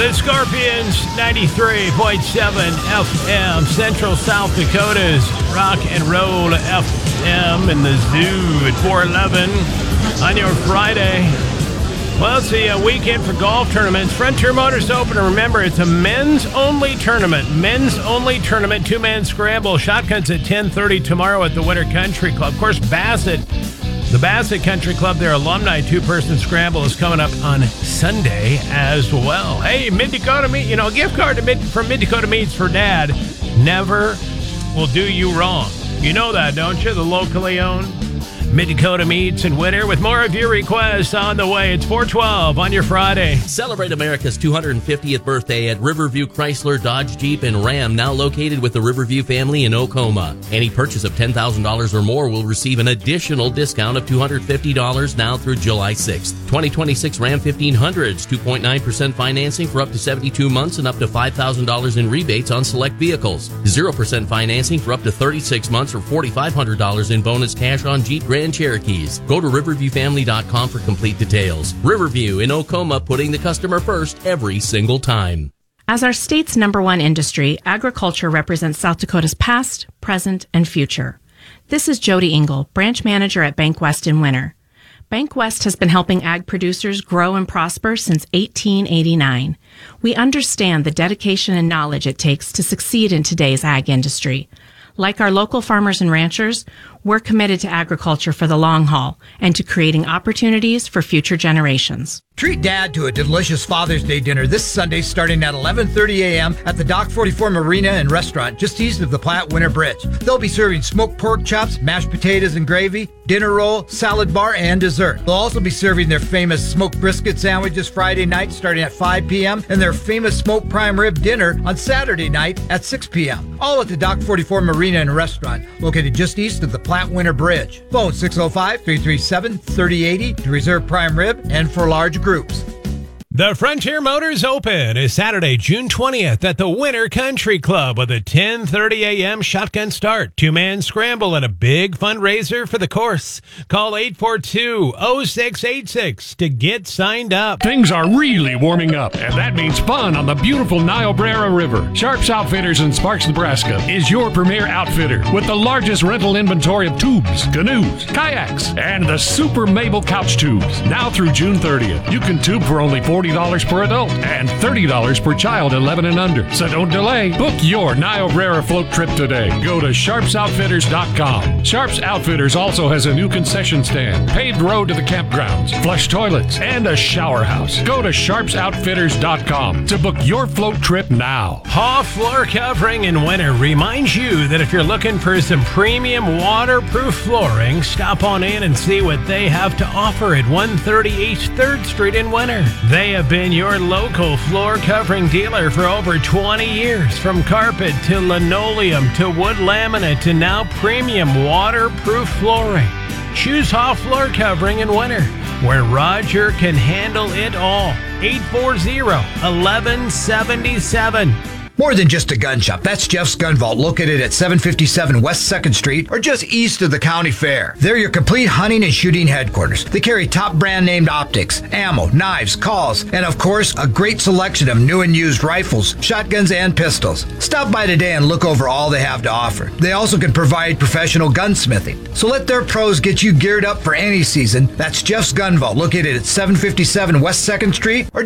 The Scorpions, 93.7 FM, Central South Dakota's Rock and Roll FM in the zoo at 411 on your Friday. Well, it's the weekend for golf tournaments. Frontier Motors Open, and remember, it's a men's-only tournament. Men's-only tournament, two-man scramble. Shotguns at 10:30 tomorrow at the Winter Country Club. Of course, the Bassett Country Club, their alumni two-person scramble is coming up on Sunday as well. Hey, Mid-Dakota Meat, a gift card from Mid-Dakota Meats for Dad never will do you wrong. You know that, don't you? The locally owned Mid-Dakota Meats and Winter, with more of your requests on the way. It's 412 on your Friday. Celebrate America's 250th birthday at Riverview Chrysler, Dodge, Jeep, and Ram, now located with the Riverview family in Oklahoma. Any purchase of $10,000 or more will receive an additional discount of $250 now through July 6th. 2026 Ram 1500s, 2.9% financing for up to 72 months and up to $5,000 in rebates on select vehicles. 0% financing for up to 36 months or $4,500 in bonus cash on Jeep Grand Cherokees. Go to riverviewfamily.com for complete details. Riverview in Oklahoma, putting the customer first every single time. As our state's #1 industry, agriculture represents South Dakota's past, present, and future. This is Jody Engel, branch manager at Bank West in Winter. Bank West has been helping ag producers grow and prosper since 1889. We understand the dedication and knowledge it takes to succeed in today's ag industry. Like our local farmers and ranchers, we're committed to agriculture for the long haul and to creating opportunities for future generations. Treat Dad to a delicious Father's Day dinner this Sunday starting at 11:30 a.m. at the Dock 44 Marina and Restaurant just east of the Platte Winter Bridge. They'll be serving smoked pork chops, mashed potatoes and gravy, dinner roll, salad bar, and dessert. They'll also be serving their famous smoked brisket sandwiches Friday night starting at 5 p.m. and their famous smoked prime rib dinner on Saturday night at 6 p.m. All at the Dock 44 Marina and Restaurant, located just east of the Platte Winter Bridge. Phone 605-337-3080 to reserve prime rib and for large groups. The Frontier Motors Open is Saturday, June 20th at the Winter Country Club with a 10:30 a.m. shotgun start, two-man scramble, and a big fundraiser for the course. Call 842-0686 to get signed up. Things are really warming up, and that means fun on the beautiful Niobrara River. Sharps Outfitters in Sparks, Nebraska is your premier outfitter with the largest rental inventory of tubes, canoes, kayaks, and the Super Mabel couch tubes. Now through June 30th, you can tube for only $40 per adult and $30 per child 11 and under. So don't delay. Book your Niobrara float trip today. Go to sharpsoutfitters.com. Sharps Outfitters also has a new concession stand, paved road to the campgrounds, flush toilets, and a shower house. Go to sharpsoutfitters.com to book your float trip now. Haw Floor Covering in Winter reminds you that if you're looking for some premium waterproof flooring, stop on in and see what they have to offer at 130 East 3rd Street in Winter. They have been your local floor covering dealer for over 20 years. From carpet to linoleum to wood laminate to now premium waterproof flooring. Choose Haw Floor Covering in Winter, where Roger can handle it all. 840-1177. More than just a gun shop, that's Jeff's Gun Vault, located at 757 West 2nd Street, or just east of the county fair. They're your complete hunting and shooting headquarters. They carry top brand named optics, ammo, knives, calls, and of course, a great selection of new and used rifles, shotguns, and pistols. Stop by today and look over all they have to offer. They also can provide professional gunsmithing. So let their pros get you geared up for any season. That's Jeff's Gun Vault, located at 757 West 2nd Street, or